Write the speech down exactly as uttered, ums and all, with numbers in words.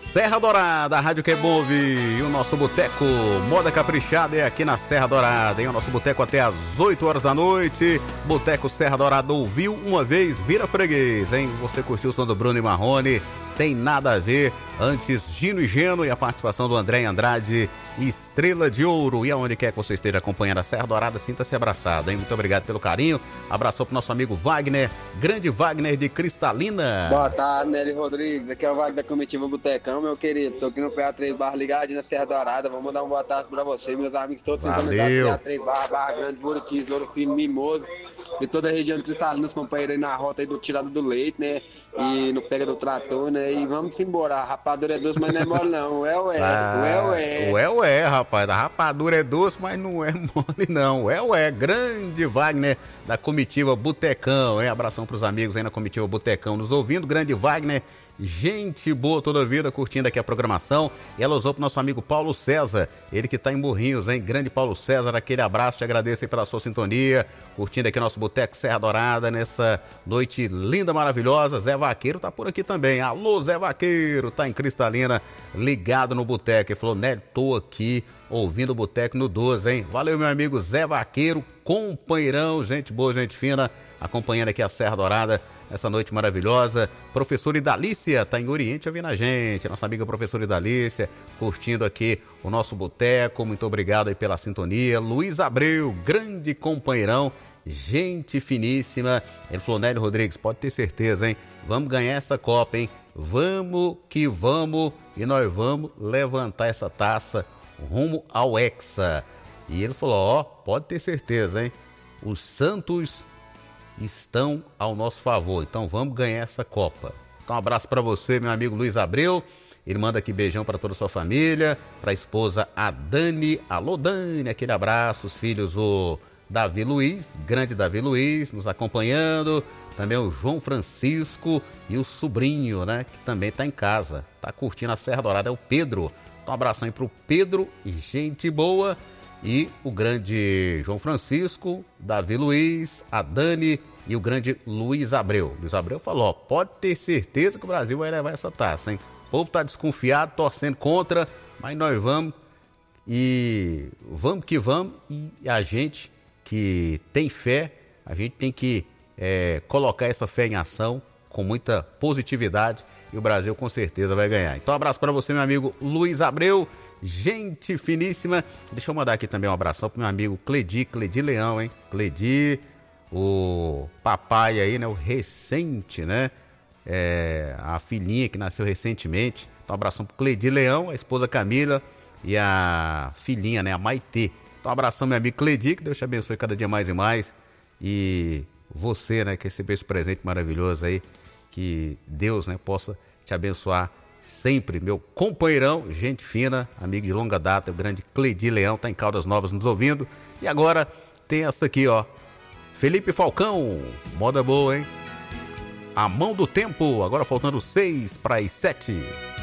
Serra Dourada, a rádio que move, e o nosso boteco Moda Caprichada é aqui na Serra Dourada, hein? O nosso boteco até às oito horas da noite. Boteco Serra Dourada, ouviu uma vez, vira freguês, hein? Você curtiu o som do Bruno e Marrone, tem nada a ver. Antes, Gino e Geno e a participação do André Andrade, Estrela de Ouro. E aonde quer que você esteja acompanhando a Serra Dourada, sinta-se abraçado, hein? Muito obrigado pelo carinho. Abraçou pro nosso amigo Wagner, grande Wagner de Cristalina. Boa tarde, Nelly Rodrigues. Aqui é o Wagner da Comitiva Botecão, meu querido. Tô aqui no P A três Barra ligado na Serra Dourada. Vou mandar uma boa tarde pra você, meus amigos todos. Valeu. P A três Barra, Barra Grande, Buriti, Ouro Fino, Mimoso. E toda a região de Cristalina, os companheiros aí na rota aí do Tirado do Leite, né? E no Pega do Trator, né? E vamos embora. A rapadura é doce, mas não é mole, não. Ué, ué. Ah, ué, ué. Ué, ué, rapaz. A rapadura é doce, mas não é mole, não. Ué, ué. Grande Wagner da Comitiva Botecão, hein? Abração pros amigos aí na Comitiva Botecão nos ouvindo. Grande Wagner. Gente boa toda a vida, curtindo aqui a programação. E ela usou pro nosso amigo Paulo César, ele que tá em Morrinhos, hein? Grande Paulo César, aquele abraço, te agradeço aí pela sua sintonia, curtindo aqui nosso Boteco Serra Dourada, nessa noite linda, maravilhosa. Zé Vaqueiro tá por aqui também. Alô, Zé Vaqueiro, tá em Cristalina, ligado no Boteco. Ele falou, né, tô aqui ouvindo o Boteco no doze, hein? Valeu, meu amigo Zé Vaqueiro, companheirão, gente boa, gente fina, acompanhando aqui a Serra Dourada essa noite maravilhosa. Professora Idalícia tá em Oriente ouvindo a gente, nossa amiga professora Idalícia, curtindo aqui o nosso boteco. Muito obrigado aí pela sintonia. Luiz Abreu, grande companheirão, gente finíssima. Ele falou, Nélio Rodrigues, pode ter certeza, hein? Vamos ganhar essa Copa, hein? Vamos que vamos, e nós vamos levantar essa taça rumo ao Hexa. E ele falou, ó, pode ter certeza, hein? Os Santos estão ao nosso favor, então vamos ganhar essa Copa. Então um abraço para você, meu amigo Luiz Abreu. Ele manda aqui beijão para toda a sua família, para a esposa a Dani. Alô, Dani, aquele abraço. Os filhos, o Davi Luiz, grande Davi Luiz, nos acompanhando. Também o João Francisco e o sobrinho, né, que também tá em casa, tá curtindo a Serra Dourada, é o Pedro. Então um abração aí pro Pedro, gente boa. E o grande João Francisco, Davi Luiz, a Dani e o grande Luiz Abreu. Luiz Abreu falou, ó, pode ter certeza que o Brasil vai levar essa taça, hein? O povo tá desconfiado, torcendo contra, mas nós vamos e vamos que vamos. E a gente que tem fé, a gente tem que é, colocar essa fé em ação com muita positividade e o Brasil com certeza vai ganhar. Então um abraço para você, meu amigo Luiz Abreu. Gente finíssima. Deixa eu mandar aqui também um abração pro meu amigo Cledi, Cledi Leão, hein? Cledi, o papai aí, né? O recente, né? É, a filhinha que nasceu recentemente. Então um abração pro Cledi Leão, a esposa Camila e a filhinha, né? A Maitê. Então um abração, meu amigo Cledi, que Deus te abençoe cada dia mais e mais. E você, né? Que recebeu esse presente maravilhoso aí. Que Deus, né? Possa te abençoar sempre, meu companheirão, gente fina, amigo de longa data, o grande Cledi Leão, tá em Caldas Novas nos ouvindo. E agora tem essa aqui, ó, Felipe Falcão, moda boa, hein? A Mão do Tempo, agora faltando seis para as sete.